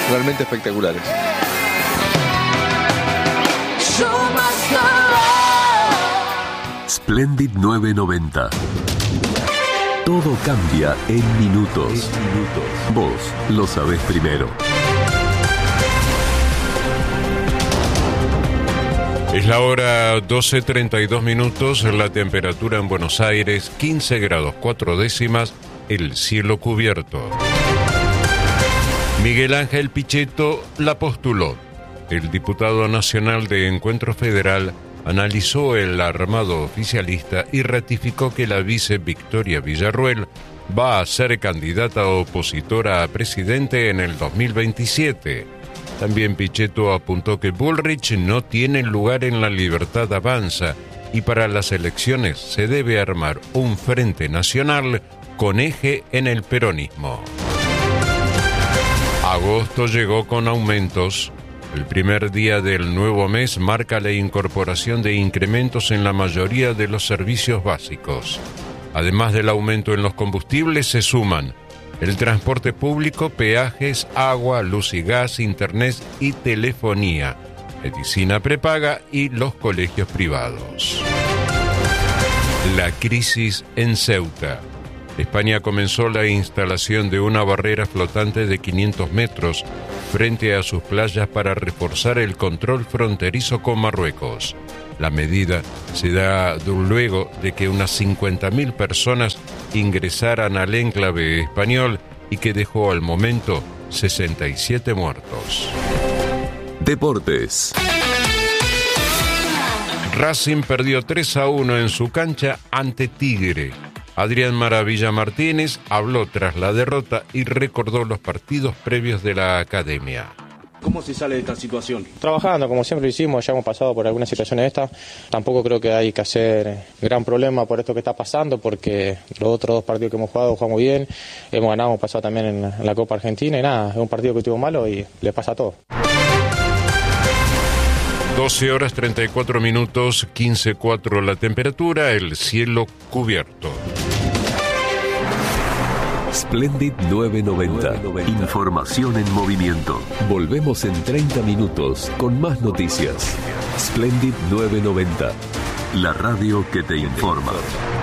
realmente espectaculares. Splendid 990. Todo cambia en minutos. Vos lo sabés primero. Es la hora 12:32 minutos, la temperatura en Buenos Aires 15 grados 4 décimas, el cielo cubierto. Miguel Ángel Pichetto la postuló. El diputado nacional de Encuentro Federal analizó el armado oficialista y ratificó que la vice Victoria Villarruel va a ser candidata opositora a presidente en el 2027. También Pichetto apuntó que Bullrich no tiene lugar en la Libertad Avanza y para las elecciones se debe armar un frente nacional con eje en el peronismo. Agosto llegó con aumentos. El primer día del nuevo mes marca la incorporación de incrementos en la mayoría de los servicios básicos. Además del aumento en los combustibles, se suman el transporte público, peajes, agua, luz y gas, internet y telefonía, medicina prepaga y los colegios privados. La crisis en Ceuta. España comenzó la instalación de una barrera flotante de 500 metros frente a sus playas para reforzar el control fronterizo con Marruecos. La medida se da luego de que unas 50.000 personas ingresaran al enclave español y que dejó al momento 67 muertos. Deportes. Racing perdió 3-1 en su cancha ante Tigre. Adrián Maravilla Martínez habló tras la derrota y recordó los partidos previos de la academia. ¿Cómo se sale de esta situación? Trabajando, como siempre lo hicimos, ya hemos pasado por algunas situaciones de estas. Tampoco creo que hay que hacer gran problema por esto que está pasando, porque los otros dos partidos que hemos jugado, jugamos bien, hemos ganado, hemos pasado también en la Copa Argentina y nada, es un partido que estuvo malo y le pasa a todos. 12 horas 34 minutos, 15:04 la temperatura, el cielo cubierto. Splendid 990. Información en movimiento. Volvemos en 30 minutos con más noticias. Splendid 990. La radio que te informa.